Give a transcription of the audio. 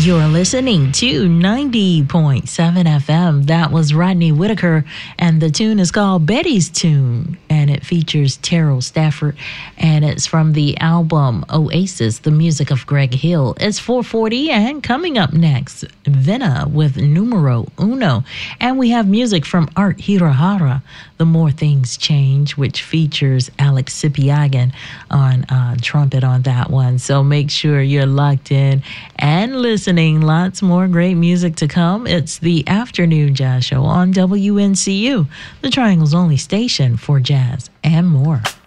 You're listening to 90.7 FM. That was Rodney Whitaker, and the tune is called Betty's Tune, and it features Terrell Stafford, and it's from the album Oasis, the music of Greg Hill. It's 4:40, and coming up next, Venna with Numero Uno, and we have music from Art Hirahara, The More Things Change, which features Alex Sipiagin on trumpet on that one. So make sure you're locked in and listening. Lots more great music to come. It's the Afternoon Jazz Show on WNCU, the Triangle's only station for jazz and more.